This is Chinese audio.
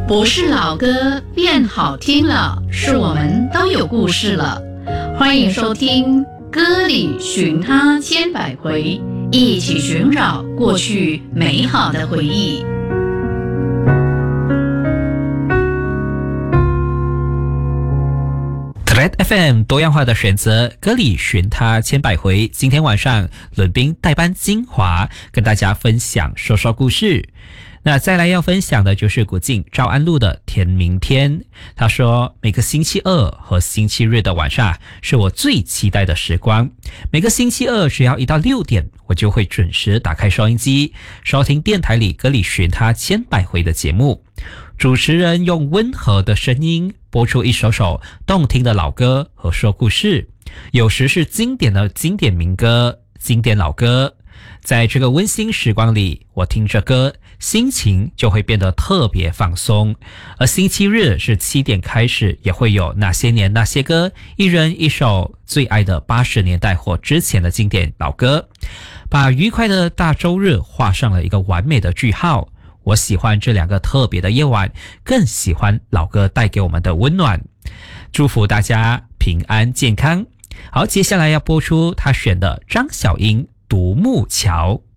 不是老歌变好听了，是我们都有故事了。欢迎收听《歌里寻他千百回》，一起寻找过去美好的回忆。 Red FM 多样化的选择，歌里寻他千百回。今天晚上伦宾代班精华，跟大家分享说说故事。那再来要分享的就是古晋赵安禄的天明天。他说，每个星期二和星期日的晚上是我最期待的时光。每个星期二只要1到6点，我就会准时打开收音机，收听电台里歌里寻他千百回的节目。主持人用温和的声音播出一首首动听的老歌和说故事，有时是经典的经典民歌、经典老歌。在这个温馨时光里，我听着歌，心情就会变得特别放松。而星期日是7点开始，也会有那些年那些歌，一人一首最爱的80年代或之前的经典老歌，把愉快的大周日画上了一个完美的句号。我喜欢这2个特别的夜晚，更喜欢老歌带给我们的温暖。祝福大家平安健康。好，接下来要播出他选的张小英独木桥。